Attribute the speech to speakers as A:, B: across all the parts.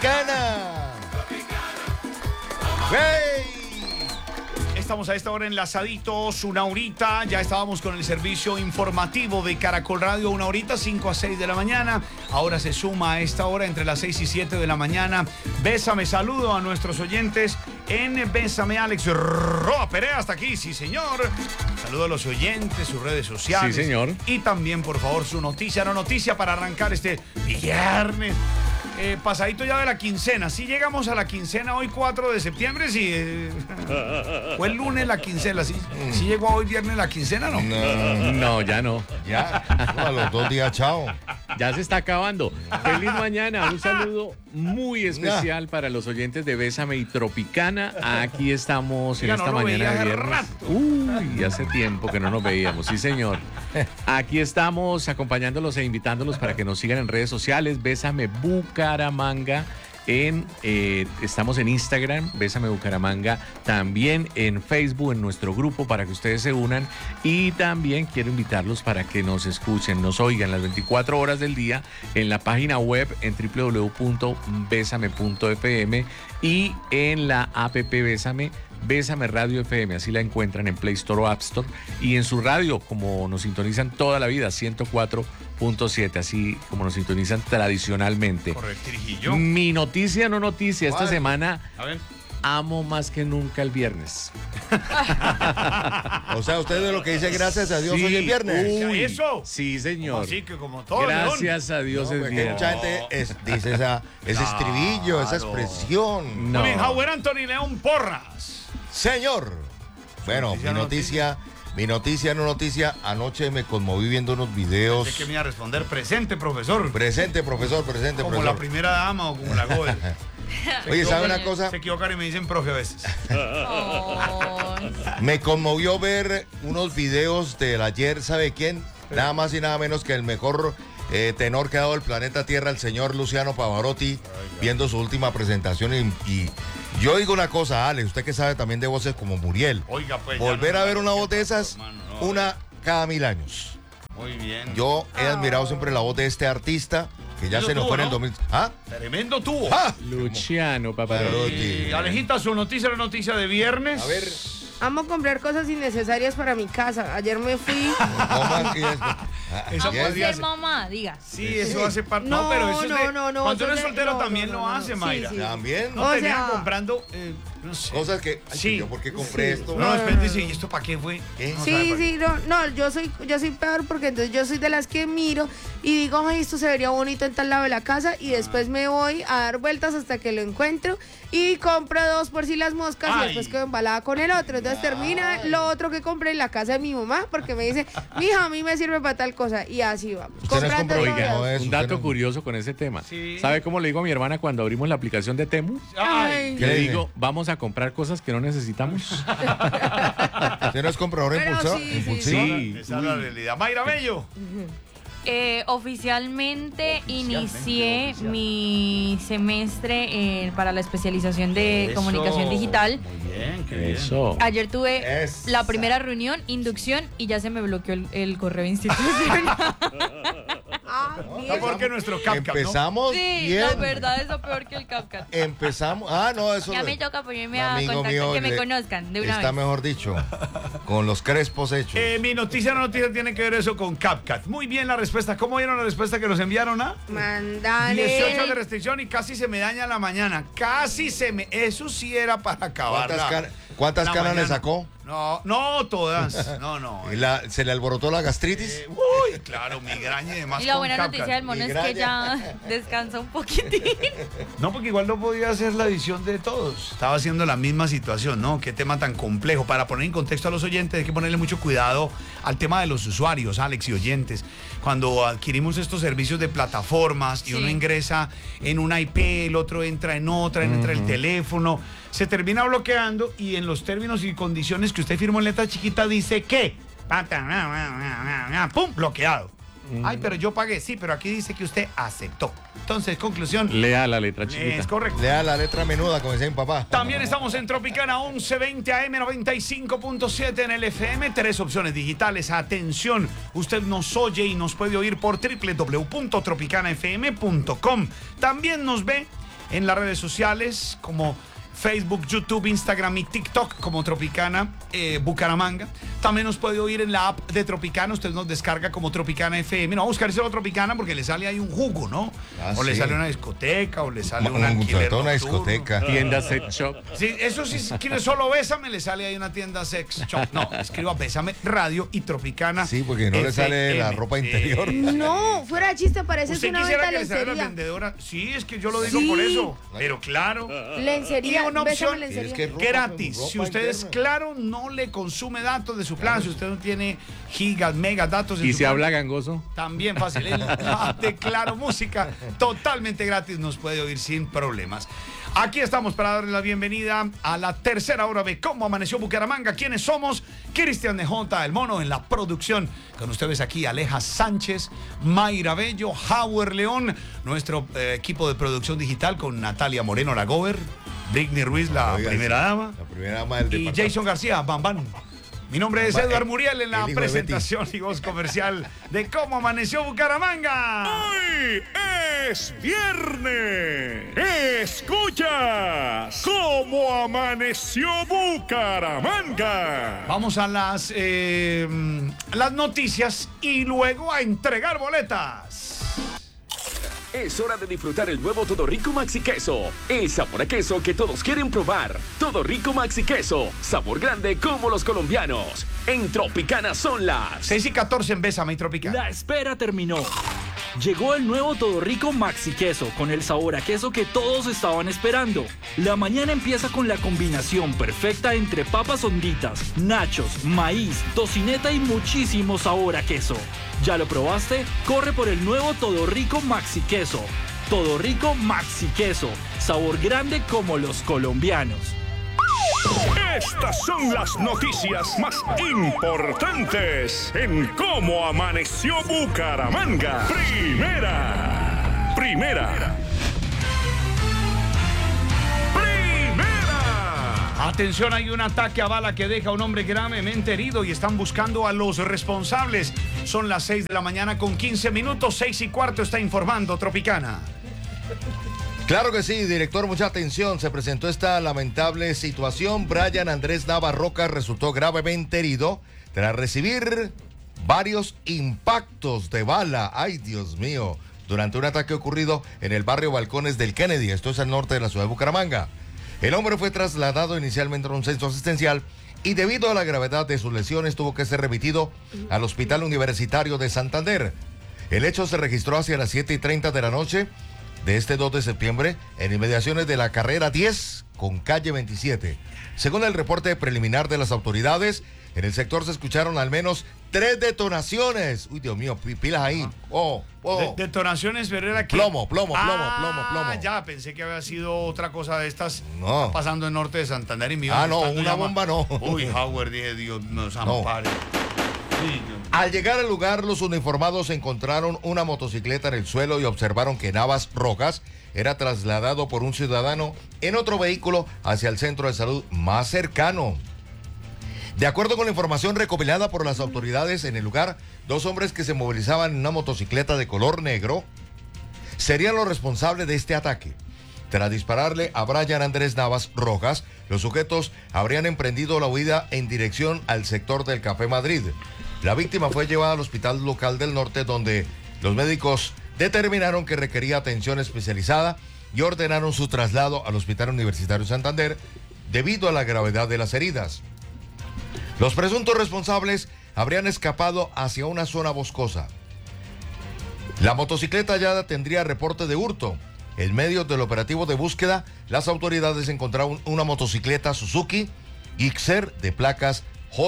A: Tropicana. ¡Hey!
B: Estamos a esta hora enlazaditos, una horita. Ya estábamos con el servicio informativo de Caracol Radio, una horita, 5 a 6 de la mañana. Ahora se suma a esta hora entre las 6 y 7 de la mañana. Bésame, saludo a nuestros oyentes en Bésame, Alex Roa Perea, hasta aquí, sí señor. Saludo a los oyentes, sus redes sociales.
C: Sí, señor.
B: Y también, por favor, su noticia, no noticia para arrancar este viernes. Pasadito ya de la quincena. Si llegamos a la quincena hoy 4 de septiembre, sí. Fue el lunes la quincena, ¿sí? ¿Sí llegó hoy viernes la quincena, no?
C: No, ya no.
A: Ya, a los 2 días, chao.
C: Ya se está acabando. Feliz mañana. Un saludo muy especial para los oyentes de Bésame y Tropicana. Aquí estamos en esta mañana de viernes. Uy, hace tiempo que no nos veíamos. Sí, señor. Aquí estamos acompañándolos e invitándolos para que nos sigan en redes sociales. Bésame Bucaramanga. Estamos en Instagram, Bésame Bucaramanga, también en Facebook, en nuestro grupo, para que ustedes se unan. Y también quiero invitarlos para que nos escuchen, nos oigan las 24 horas del día en la página web en www.besame.fm y en la app Bésame Radio FM, así la encuentran en Play Store o App Store, y en su radio, como nos sintonizan toda la vida, 104.7, así como nos sintonizan tradicionalmente.
B: Correctirijillo.
C: Mi noticia, no noticia, esta semana,
B: A ver.
C: amo más que nunca el viernes.
A: O sea, usted de lo que dice gracias a Dios
C: Sí,
A: hoy es viernes.
C: uy,
B: ¿Eso?
C: Sí, señor.
B: Así que como todo,
C: Gracias a Dios
A: No,
C: es
A: porque
C: viernes.
A: mucha gente dice ese estribillo, esa expresión.
C: No.
B: Muy bien, Howard Anthony León Porras.
A: Señor. Bueno, mi noticia, no noticia. Anoche me conmoví viendo unos videos.
B: Sé que me iba a responder presente, profesor.
A: Presente, profesor, presente,
B: Como
A: profesor.
B: la primera dama o como la Goel.
A: Oye, ¿sabe una cosa?
B: Se equivocan y me dicen profe a veces.
A: Me conmovió ver unos videos del ayer, ¿sabe quién? Nada más y nada menos que el mejor tenor que ha dado el planeta Tierra, el señor Luciano Pavarotti, viendo su última presentación. Y yo digo una cosa, Alex, usted que sabe también de voces como Muriel.
B: Oiga, pues.
A: Volver a ver una voz de esas,
B: hermano,
A: una cada 1000 años.
B: Muy bien.
A: Yo he admirado siempre la voz de este artista, que ya se nos fue en el 2000. ¿Ah?
B: Tremendo tubo.
A: ¡Ah!
C: Luciano, papá.
B: Alejita, su noticia, la noticia de viernes.
A: A ver.
D: Amo comprar cosas innecesarias para mi casa. Ayer me fui.
A: ¿Cómo aquí es?
B: Eso
A: Así
E: Amo
A: es.
E: ser mamá, diga.
B: Sí, eso hace parte.
D: No,
B: No, pero eso es de.
D: no,
B: Cuando uno
D: eso
B: es
D: es de-
B: soltero
D: no,
B: también
D: no,
B: lo
D: no,
B: hace,
D: sí,
B: Mayra.
D: sí.
A: También.
B: No
D: O
B: terminan
D: sea-
B: comprando, no sé.
A: Cosas que. Ay,
B: Sí.
A: ¿yo por qué compré esto?
B: No, espérate, sí, ¿y esto para qué fue?
A: ¿Qué?
B: No sabe
D: Sí,
B: para qué.
D: sí, no, yo soy peor porque entonces yo soy de las que miro y digo, ay, esto se vería bonito en tal lado de la casa y después me voy a dar vueltas hasta que lo encuentro y compro 2 por si las moscas
B: Ay.
D: y después quedo embalada con el otro. Entonces termina lo otro que compré en la casa de mi mamá porque me dice, mija, a mí me sirve para tal cosa y así vamos.
A: Usted no es
D: Comprando
A: compro-
D: todo.
A: Oiga, no es-
C: Un
A: usted
C: dato
A: no-
C: curioso con ese tema.
B: Sí.
C: ¿Sabe cómo le digo a mi hermana cuando abrimos la aplicación de Temu?
B: Ay,
A: ¿Qué
C: Le
A: le dice?
C: digo, vamos a comprar cosas que no necesitamos.
A: ¿Usted no es comprador
D: Pero
A: impulsivo?
D: sí, sí,
A: impulsivo?
C: sí.
B: esa es la realidad. Mayra Bello.
E: Oficialmente inicié mi semestre para la especialización de
B: Eso.
E: comunicación digital.
B: Muy bien, qué bien.
C: Eso.
E: Ayer tuve
A: Esa.
E: la primera reunión, inducción, y ya se me bloqueó el correo institucional.
D: Ah,
B: Está
D: bien.
B: peor que nuestro CapCut, ¿no?
A: Empezamos
E: Sí,
A: bien.
E: la verdad es lo peor que el CapCut.
A: Empezamos. Ah, no, eso
E: Ya
A: no-
E: me toca ponerme
A: un
E: a
A: amigo
E: contactar,
A: mío
E: que me
A: le-
E: conozcan de una
A: Está
E: vez.
A: mejor dicho, con los crespos hechos.
B: Mi noticia, la noticia tiene que ver eso con CapCut. Muy bien la respuesta. ¿Cómo vieron la respuesta que nos enviaron a? 18 de
D: Mandale.
B: restricción y casi se me daña la mañana. Casi se me... Eso sí era para acabar.
A: ¿Cuántas
B: la
A: canas le
B: mañana.
A: sacó?
B: No, no todas. No, no.
A: ¿Se le alborotó la gastritis?
B: Uy, claro, migraña y demás.
E: Y la
B: con
E: buena
B: CapCut.
E: noticia del mono es que ya descansa un poquitín.
B: No, porque igual no podía hacer la edición de todos. Estaba haciendo la misma situación, ¿no? Qué tema tan complejo. Para poner en contexto a los oyentes, hay que ponerle mucho cuidado al tema de los usuarios, Alex y oyentes. Cuando adquirimos estos servicios de plataformas y
E: Sí.
B: uno ingresa en una IP, el otro entra en otra, entra el teléfono, se termina bloqueando y en los términos y condiciones que usted firmó en letra chiquita dice que, ¡pum!, bloqueado. Ay, pero yo pagué, sí, pero aquí dice que usted aceptó. Entonces, conclusión,
C: Lea la letra chiquita.
B: es correcto.
A: Le da la letra menuda, como decía mi papá.
B: También estamos en Tropicana 1120 AM 95.7 en el FM. 3 opciones digitales. Atención, usted nos oye y nos puede oír por www.tropicanafm.com. También nos ve en las redes sociales como Facebook, YouTube, Instagram y TikTok como Tropicana Bucaramanga. También nos puede oír en la app de Tropicana. Usted nos descarga como Tropicana FM. No, buscarse la Tropicana porque le sale ahí un jugo, ¿no? O le sale una discoteca, o le sale un alquiler
A: una discoteca.
C: Tienda sex shop.
B: Sí, eso sí, si quiere solo Bésame, le sale ahí una tienda sex shop. No, escriba Bésame Radio y Tropicana.
A: Sí, porque no le sale la ropa interior.
D: No, fuera de chiste, parece
B: ¿Usted
D: una
B: quisiera
D: venta
B: que le saliera la
D: lencería.
B: vendedora? Sí, es que yo lo digo
D: Sí.
B: por eso. Pero claro.
D: Lencería,
B: Y una opción
D: Bésame lencería.
A: Es que ropa,
B: gratis.
A: ropa
B: Si usted es
A: interna.
B: claro, no le consume datos de su plan. Si usted no tiene gigas, megas, datos en
C: ¿Y
B: su
C: si
B: plan,
C: habla gangoso?
B: también fácil. El app de Claro Música, totalmente gratis, nos puede oír sin problemas. Aquí estamos para darle la bienvenida a la tercera hora de Cómo Amaneció Bucaramanga. ¿Quiénes somos? Cristian DJ, el mono en la producción. Con ustedes aquí Aleja Sánchez, Mayra Bello, Howard León, nuestro equipo de producción digital con Natalia Moreno, la Gober, Britney Ruiz, la
A: Oiga,
B: primera
A: sí,
B: dama,
A: La primera dama del
B: y
A: departamento.
B: Jason García, Bam Bam. Mi nombre es Eduard Muriel en la
A: el hijo de
B: presentación y voz comercial de Cómo Amaneció Bucaramanga.
F: ¡Hoy es viernes! ¡Escuchas cómo amaneció Bucaramanga!
B: Vamos a las noticias y luego a entregar boletas.
G: Es hora de disfrutar el nuevo Todo Rico Maxi Queso. El sabor a queso que todos quieren probar. Todo Rico Maxi Queso. Sabor grande como los colombianos. En Tropicana son las
B: 6:14 en Bésame y Tropicana.
H: La espera terminó. Llegó el nuevo Todo Rico Maxi Queso con el sabor a queso que todos estaban esperando. La mañana empieza con la combinación perfecta entre papas honditas, nachos, maíz, tocineta y muchísimo sabor a queso. ¿Ya lo probaste? Corre por el nuevo Todo Rico Maxi Queso. Todo Rico Maxi Queso. Sabor grande como los colombianos.
F: Estas son las noticias más importantes en cómo amaneció Bucaramanga. Primera.
B: Atención, hay un ataque a bala que deja a un hombre gravemente herido y están buscando a los responsables. Son las 6 de la mañana con 15 minutos, 6:15 está informando Tropicana.
A: Claro que sí, director, mucha atención. Se presentó esta lamentable situación. Brian Andrés Nava Roca resultó gravemente herido tras recibir varios impactos de bala. Ay, Dios mío. Durante un ataque ocurrido en el barrio Balcones del Kennedy. Esto es al norte de la ciudad de Bucaramanga. El hombre fue trasladado inicialmente a un centro asistencial y debido a la gravedad de sus lesiones tuvo que ser remitido al Hospital Universitario de Santander. El hecho se registró hacia las 7:30 de la noche de este 2 de septiembre en inmediaciones de la carrera 10 con calle 27. Según el reporte preliminar de las autoridades, en el sector se escucharon al menos 3 detonaciones. Uy, Dios mío, pilas ahí.
B: Detonaciones, pero era que...
A: Plomo.
B: Ya, pensé que había sido otra cosa de estas.
A: No.
B: Está pasando en norte de Santander y mi
A: Ah, no, una bomba no.
B: Uy, Howard, dije, Dios nos ampare. Sí,
A: Al llegar al lugar, los uniformados encontraron una motocicleta en el suelo y observaron que Navas Rojas era trasladado por un ciudadano en otro vehículo hacia el centro de salud más cercano. De acuerdo con la información recopilada por las autoridades en el lugar, 2 hombres que se movilizaban en una motocicleta de color negro serían los responsables de este ataque. Tras dispararle a Brian Andrés Navas Rojas, los sujetos habrían emprendido la huida en dirección al sector del Café Madrid. La víctima fue llevada al hospital local del norte, donde los médicos determinaron que requería atención especializada y ordenaron su traslado al Hospital Universitario Santander debido a la gravedad de las heridas. Los presuntos responsables habrían escapado hacia una zona boscosa. La motocicleta ya tendría reporte de hurto. En medio del operativo de búsqueda, las autoridades encontraron una motocicleta Suzuki Gixxer de placas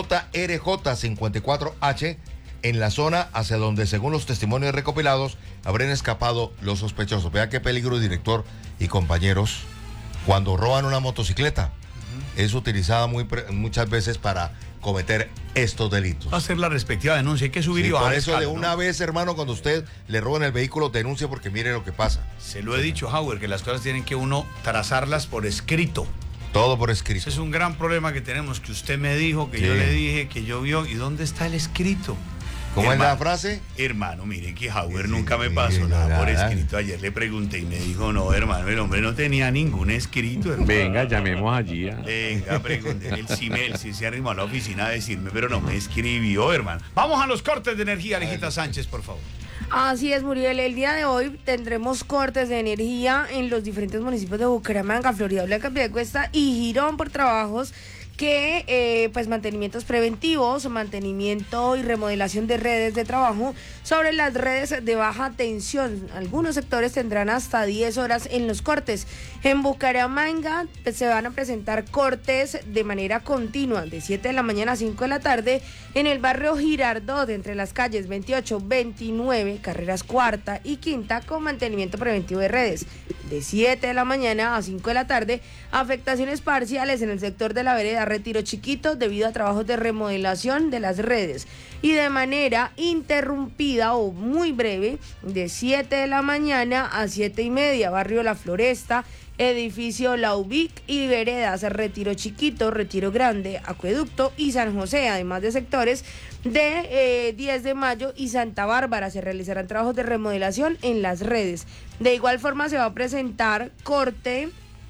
A: JRJ54H en la zona hacia donde, según los testimonios recopilados, habrían escapado los sospechosos. Vea qué peligro, director y compañeros, cuando roban una motocicleta. Es utilizada muchas veces para cometer estos delitos.
B: Va a ser la respectiva denuncia, hay que subir
A: Sí,
B: y bajar.
A: por eso
B: escala,
A: de
B: ¿no?
A: una vez, hermano, cuando usted le roban el vehículo, denuncie porque mire lo que pasa.
B: Se lo he dicho, Howard, que las cosas tienen que uno trazarlas por escrito.
A: Todo por escrito.
B: Ese es un gran problema que tenemos, que usted me dijo, que
A: Sí.
B: yo le dije, que yo vio. ¿Y dónde está el escrito?
A: ¿Cómo es la frase?
B: Hermano, mire que Hauer nunca me pasó nada por escrito. Ayer le pregunté y me dijo, no, hermano, el hombre no tenía ningún escrito, hermano.
C: Venga, llamemos allí.
B: Venga, pregúntele el CIMEL si se arrimó a la oficina a decirme, pero no me escribió, hermano. Vamos a los cortes de energía, Alejita Sánchez, por favor.
D: Así es, Muriel. El día de hoy tendremos cortes de energía en los diferentes municipios de Bucaramanga, Florida Blanca, Piedecuesta y Girón por trabajos que pues mantenimientos preventivos, mantenimiento y remodelación de redes de trabajo sobre las redes de baja tensión. Algunos sectores tendrán hasta 10 horas en los cortes. En Bucaramanga pues, se van a presentar cortes de manera continua de 7 de la mañana a 5 de la tarde en el barrio Girardot entre las calles 28, 29, carreras cuarta y quinta con mantenimiento preventivo de redes. De 7 de la mañana a 5 de la tarde, afectaciones parciales en el sector de la vereda Retiro Chiquito debido a trabajos de remodelación de las redes. Y de manera interrumpida o muy breve, de 7 de la mañana a 7:30, barrio La Floresta, edificio La Ubic y veredas Retiro Chiquito, Retiro Grande, Acueducto y San José, además de sectores de 10 de mayo y Santa Bárbara. Se realizarán trabajos de remodelación en las redes. De igual forma se va a presentar corte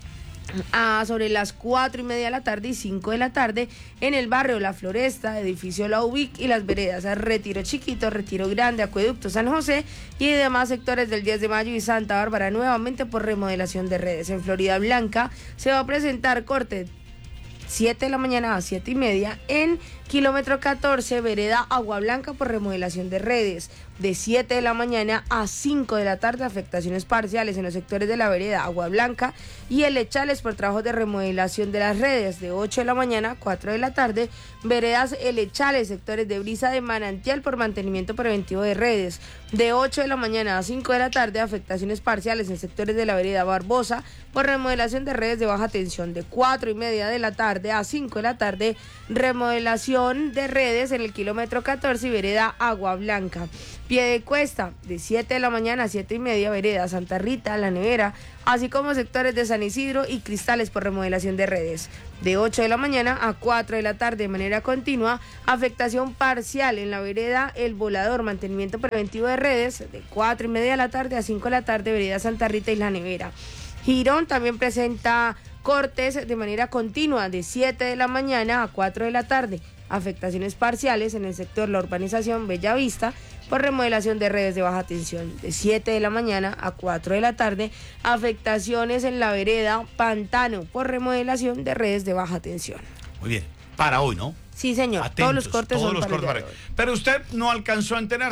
D: sobre las 4:30 de la tarde y 5 de la tarde en el barrio La Floresta, edificio La Ubic y las veredas Retiro Chiquito, Retiro Grande, Acueducto, San José y demás sectores del 10 de mayo y Santa Bárbara, nuevamente por remodelación de redes. En Florida Blanca se va a presentar corte 7 de la mañana a 7:30 en kilómetro 14, vereda Agua Blanca por remodelación de redes. De 7 de la mañana a 5 de la tarde, afectaciones parciales en los sectores de la vereda Agua Blanca y el Echales por trabajos de remodelación de las redes. De 8 de la mañana a 4 de la tarde, veredas El Echales, sectores de Brisa de Manantial por mantenimiento preventivo de redes. De 8 de la mañana a 5 de la tarde, afectaciones parciales en sectores de la vereda Barbosa por remodelación de redes de baja tensión. De 4:30 de la tarde a 5 de la tarde, remodelación de redes en el kilómetro 14 y vereda Agua Blanca. Piedecuesta, de 7 de la mañana a 7:30, vereda Santa Rita, La Nevera, así como sectores de San Isidro y Cristales por remodelación de redes. De 8 de la mañana a 4 de la tarde de manera continua, afectación parcial en la vereda El Volador, mantenimiento preventivo de redes, de 4:30 de la tarde a 5 de la tarde, vereda Santa Rita y La Nevera. Girón también presenta cortes de manera continua de 7 de la mañana a 4 de la tarde. Afectaciones parciales en el sector La Urbanización Bellavista por remodelación de redes de baja tensión. De 7 de la mañana a 4 de la tarde, afectaciones en la vereda Pantano por remodelación de redes de baja tensión.
B: Muy bien, para hoy, ¿no?
D: Sí, señor.
B: Atentos,
D: todos los cortes son para el día de hoy.
B: Pero usted no alcanzó a enterarse.